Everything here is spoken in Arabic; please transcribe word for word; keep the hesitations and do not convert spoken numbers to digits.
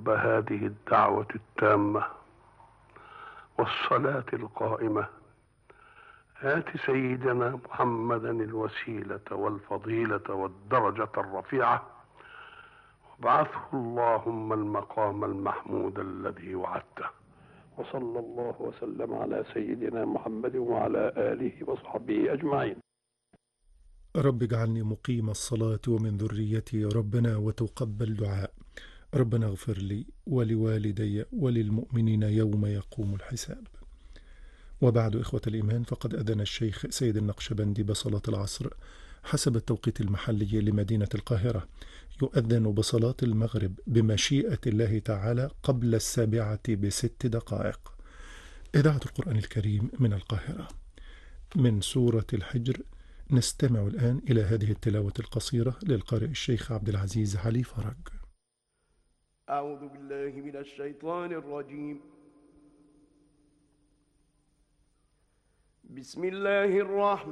رب هذه الدعوة التامة والصلاة القائمة آت سيدنا محمدا الوسيلة والفضيلة والدرجة الرفيعة وابعثه اللهم المقام المحمود الذي وعدته. وصلى الله وسلم على سيدنا محمد وعلى آله وصحبه أجمعين. رب اجعلني مقيم الصلاة ومن ذريتي ربنا وتقبل دعاء. ربنا اغفر لي ولوالدي وللمؤمنين يوم يقوم الحساب. وبعد إخوة الإيمان، فقد أذن الشيخ سيد النقشبندي بصلاة العصر حسب التوقيت المحلي لمدينة القاهرة. يؤذن بصلاة المغرب بمشيئة الله تعالى قبل السابعة بست دقائق. إذاعة القرآن الكريم من القاهرة. من سورة الحجر نستمع الآن إلى هذه التلاوة القصيرة للقارئ الشيخ عبد العزيز علي فرج. أعوذ بالله من الشيطان الرجيم. بسم الله الرحمن